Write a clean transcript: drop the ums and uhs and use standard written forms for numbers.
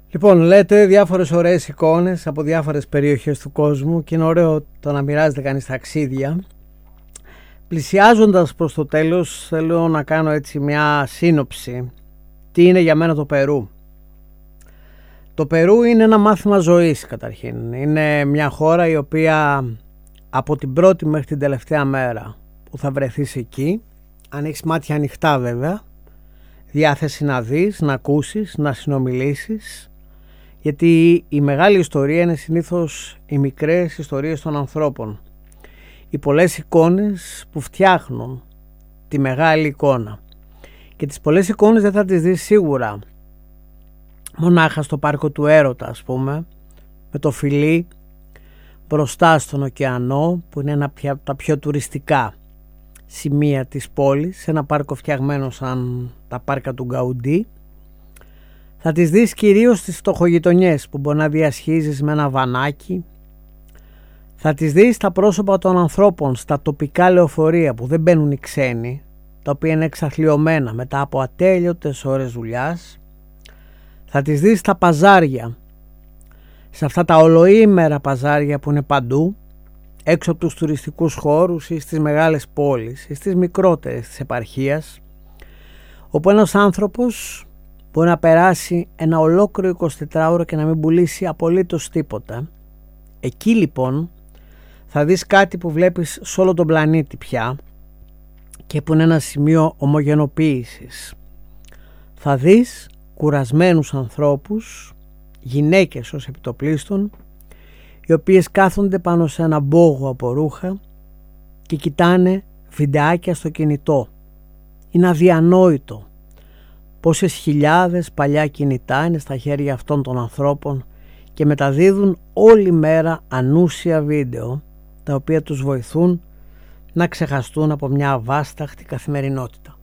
Λοιπόν, λέτε διάφορες ωραίες εικόνες από διάφορες περιοχές του κόσμου και είναι ωραίο το να μοιράζεται κανείς ταξίδια. Πλησιάζοντας προς το τέλος, θέλω να κάνω έτσι μια σύνοψη. Τι είναι για μένα το Περού? Το Περού είναι ένα μάθημα ζωής καταρχήν. Είναι μια χώρα η οποία από την πρώτη μέχρι την τελευταία μέρα που θα βρεθείς εκεί, αν έχεις μάτια ανοιχτά βέβαια, διάθεση να δεις, να ακούσεις, να συνομιλήσεις, γιατί η μεγάλη ιστορία είναι συνήθως οι μικρές ιστορίες των ανθρώπων. Οι πολλές εικόνες που φτιάχνουν τη μεγάλη εικόνα. Και τις πολλές εικόνες δεν θα τις δεις σίγουρα μονάχα στο πάρκο του Έρωτα, ας πούμε, με το φιλί μπροστά στον ωκεανό, που είναι ένα από τα πιο τουριστικά σημεία της πόλης, σε ένα πάρκο φτιαγμένο σαν τα πάρκα του Γκαουντί. Θα τις δεις κυρίως στις φτωχογειτονιές που μπορεί να διασχίζεις με ένα βανάκι. Θα τις δεις στα πρόσωπα των ανθρώπων, στα τοπικά λεωφορεία που δεν μπαίνουν οι ξένοι, τα οποία είναι εξαθλιωμένα μετά από ατέλειωτες ώρες δουλειάς. Θα τις δεις στα παζάρια, σε αυτά τα ολοήμερα παζάρια που είναι παντού, έξω από τους τουριστικούς χώρους ή στις μεγάλες πόλεις ή στις μικρότερες της επαρχίας, όπου ένας άνθρωπος μπορεί να περάσει ένα ολόκληρο 24ωρο και να μην πουλήσει απολύτως τίποτα. Εκεί λοιπόν θα δεις κάτι που βλέπεις σε όλο τον πλανήτη πια και που είναι ένα σημείο ομογενοποίησης. Θα δεις κουρασμένους ανθρώπους, γυναίκες ως επιτοπλίστων, οι οποίες κάθονται πάνω σε ένα μπόγο από ρούχα και κοιτάνε βιντεάκια στο κινητό. Είναι αδιανόητο πόσες χιλιάδες παλιά κινητά είναι στα χέρια αυτών των ανθρώπων και μεταδίδουν όλη μέρα ανούσια βίντεο, τα οποία τους βοηθούν να ξεχαστούν από μια αβάσταχτη καθημερινότητα.